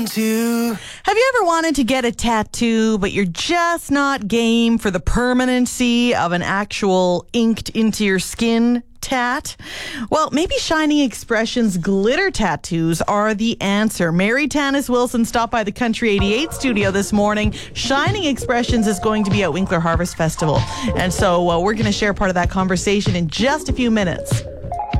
to. Have you ever wanted to get a tattoo, but you're just not game for the permanency of an actual inked into your skin tat? Well, maybe Shining Expressions glitter tattoos are the answer. Mary Tanis Wilson stopped by the Country 88 studio this morning. Shining Expressions is going to be at Winkler Harvest Festival. And so we're going to share part of that conversation in just a few minutes.